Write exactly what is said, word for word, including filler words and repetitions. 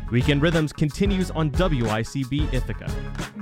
Weekend Rhythms continues on W I C B Ithaca.